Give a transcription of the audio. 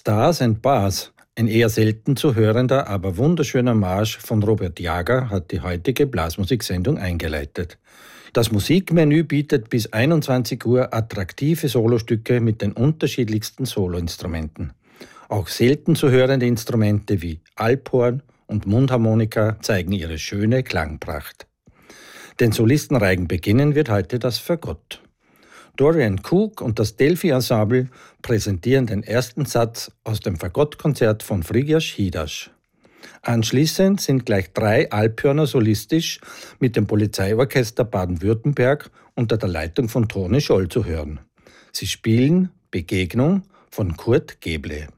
Stars and Bars, ein eher selten zu hörender, aber wunderschöner Marsch von Robert Jager hat die heutige Blasmusiksendung eingeleitet. Das Musikmenü bietet bis 21 Uhr attraktive Solostücke mit den unterschiedlichsten Soloinstrumenten. Auch selten zu hörende Instrumente wie Alphorn und Mundharmonika zeigen ihre schöne Klangpracht. Den Solistenreigen beginnen wird heute das Fagott. Dorian Cook und das Delphi-Ensemble präsentieren den ersten Satz aus dem Fagottkonzert von Frigyes Hidas. Anschließend sind gleich 3 Alphörner solistisch mit dem Polizeiorchester Baden-Württemberg unter der Leitung von Toni Scholl zu hören. Sie spielen Begegnung von Kurt Geble.